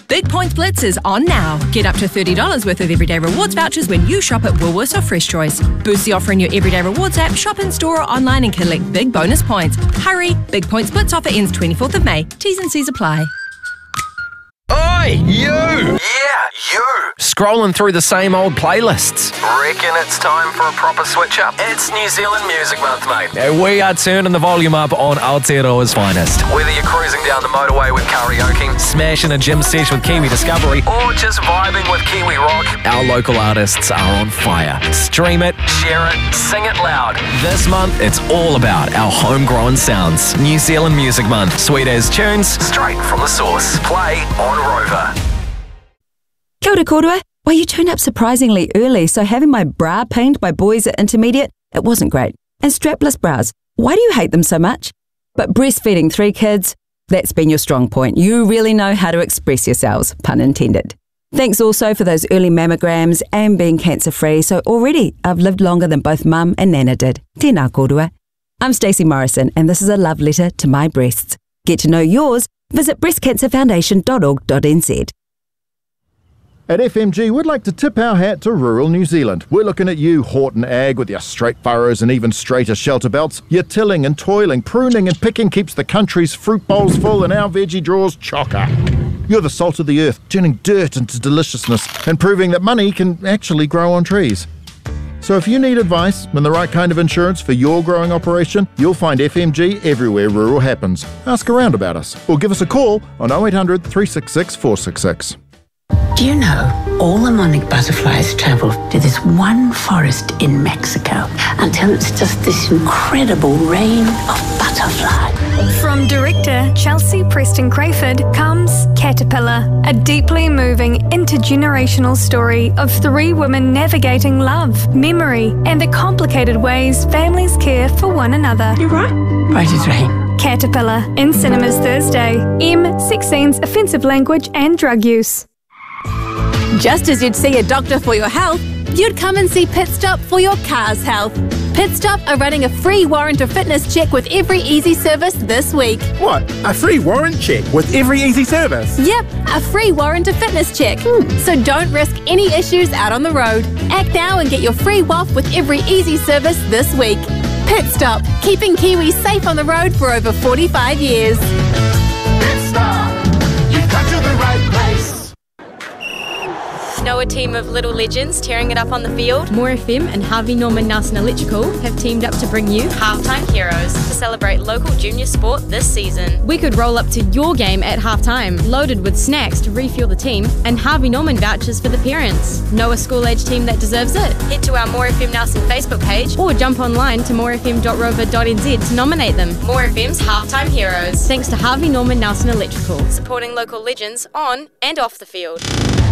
Big Points Blitz is on now. Get up to $30 worth of Everyday Rewards vouchers when you shop at Woolworths or Fresh Choice. Boost the offer in your Everyday Rewards app, shop in store or online and collect big bonus points. Hurry! Big Points Blitz offer ends 24th of May. T's and C's apply. Oi, you! Yeah, you! Scrolling through the same old playlists. Reckon it's time for a proper switch up? It's New Zealand Music Month, mate. We are turning the volume up on Aotearoa's finest. Whether you're cruising down the motorway with karaoke, Smashing a gym sesh with Kiwi Discovery, or just vibing with Kiwi Rock, our local artists are on fire. Stream it. share it, sing it loud. This month, it's all about our homegrown sounds. New Zealand Music Month. Sweet as tunes. Straight from the source. Play on Rover. Kia ora kōrua. Well, you turned up surprisingly early, so having my bra pinged by boys at intermediate, it wasn't great. And strapless bras, why do you hate them so much? But breastfeeding 3 kids, that's been your strong point. You really know how to express yourselves, pun intended. Thanks also for those early mammograms and being cancer-free, so already I've lived longer than both Mum and Nana did. Tēnā kōrua. I'm Stacey Morrison, and this is a love letter to my breasts. Get to know yours, visit breastcancerfoundation.org.nz. At FMG, we'd like to tip our hat to rural New Zealand. We're looking at you, Horton Ag, with your straight furrows and even straighter shelter belts. Your tilling and toiling, pruning and picking keeps the country's fruit bowls full and our veggie drawers chocker. You're the salt of the earth, turning dirt into deliciousness and proving that money can actually grow on trees. So if you need advice and the right kind of insurance for your growing operation, you'll find FMG everywhere rural happens. Ask around about us or give us a call on 0800 366 466. Do you know all the monarch butterflies travel to this one forest in Mexico until it's just this incredible rain of butterflies? From director Chelsea Preston Crayford comes Caterpillar, a deeply moving intergenerational story of 3 women navigating love, memory, and the complicated ways families care for one another. You're right. Right as rain. Caterpillar, in cinemas Thursday. M. Sex scenes, offensive language and drug use. Just as you'd see a doctor for your health, you'd come and see Pit Stop for your car's health. Pit Stop are running a free warrant of fitness check with every easy service this week. What? A free warrant check with every easy service? Yep, a free warrant of fitness check. So don't risk any issues out on the road. Act now and get your free WAF with every easy service this week. Pit Stop, keeping Kiwis safe on the road for over 45 years. Pit Stop, you've come to the right place. Know a team of little legends tearing it up on the field? More FM and Harvey Norman Nelson Electrical have teamed up to bring you Halftime Heroes to celebrate local junior sport this season. We could roll up to your game at halftime, loaded with snacks to refuel the team and Harvey Norman vouchers for the parents. Know a school-age team that deserves it? Head to our More FM Nelson Facebook page or jump online to morefm.rover.nz to nominate them. More FM's Halftime Heroes. Thanks to Harvey Norman Nelson Electrical, supporting local legends on and off the field.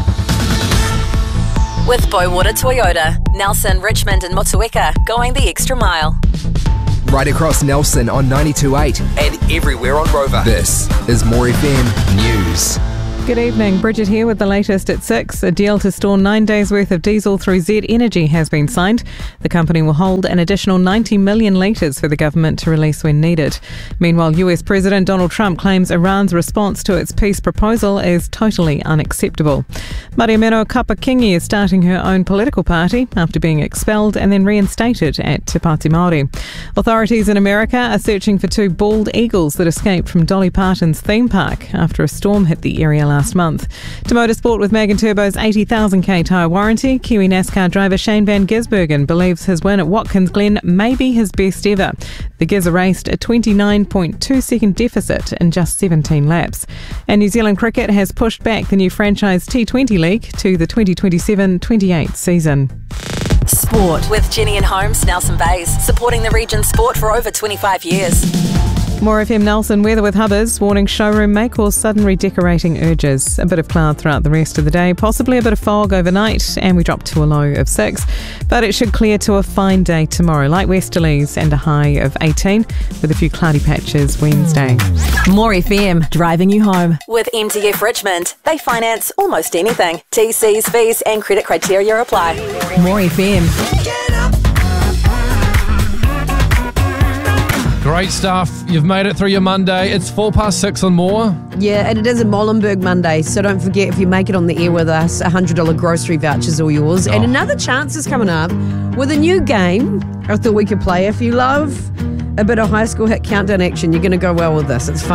With Bowater Toyota, Nelson, Richmond and Motueka, going the extra mile. Right across Nelson on 92.8 And everywhere on Rover. This is More FM News. Good evening, Bridget here with the latest at 6. A deal to store 9 days' worth of diesel through Z Energy has been signed. The company will hold an additional 90 million litres for the government to release when needed. Meanwhile, US President Donald Trump claims Iran's response to its peace proposal is totally unacceptable. Mariameno Kapakingi is starting her own political party after being expelled and then reinstated at Te Pāti Māori. Authorities in America are searching for 2 bald eagles that escaped from Dolly Parton's theme park after a storm hit the area last month. To motorsport with Magan Turbo's 80,000k tyre warranty, Kiwi NASCAR driver Shane Van Gisbergen believes his win at Watkins Glen may be his best ever. The Giz raced a 29.2 second deficit in just 17 laps. And New Zealand Cricket has pushed back the new franchise T20 League to the 2027-28 season. Sport with Jenny and Holmes, Nelson Bays, supporting the region's sport for over 25 years. More FM Nelson weather with Hubbers, warning showroom may cause sudden redecorating urges. A bit of cloud throughout the rest of the day, possibly a bit of fog overnight, and we drop to a low of 6. But it should clear to a fine day tomorrow, light westerlies and a high of 18, with a few cloudy patches Wednesday. More FM, driving you home. With MTF Richmond, they finance almost anything. TCs, fees and credit criteria apply. More FM. Great Great stuff. You've made it through your Monday. It's 6:04 on More. Yeah, and it is a Molenberg Monday, so don't forget, if you make it on the air with us, $100 grocery vouchers all yours. And another chance is coming up with a new game I thought we could play. If you love a bit of high school hit countdown action, you're going to go well with this. It's fun.